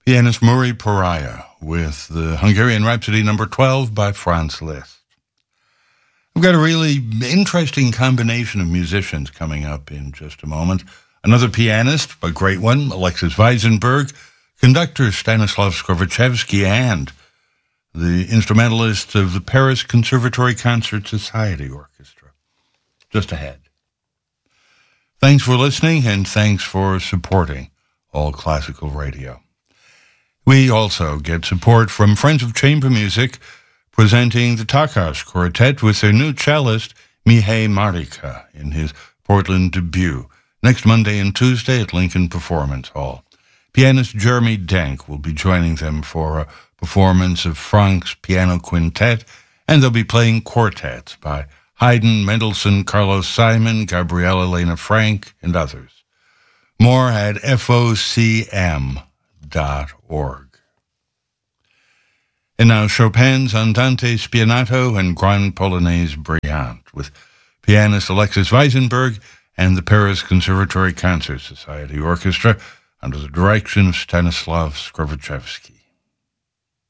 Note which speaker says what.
Speaker 1: Pianist Murray Pariah with the Hungarian Rhapsody No. 12 by Franz Liszt. We've got a really interesting combination of musicians coming up in just a moment. Another pianist, a great one, Alexis Weisenberg, conductor Stanislav Skorochevsky, and the instrumentalist of the Paris Conservatory Concert Society Orchestra. Just ahead. Thanks for listening, and thanks for supporting All Classical Radio. We also get support from Friends of Chamber Music, presenting the Takas Quartet with their new cellist, Mihai Marika, in his Portland debut, next Monday and Tuesday at Lincoln Performance Hall. Pianist Jeremy Denk will be joining them for a performance of Franck's Piano Quintet, and they'll be playing quartets by Haydn, Mendelssohn, Carlos Simon, Gabriela Lena Frank, and others. More at focm.org. And now Chopin's Andante Spianato and Grand Polonaise Brillante with pianist Alexis Weisenberg and the Paris Conservatory Concert Society Orchestra under the direction of Stanislav Skorochevsky.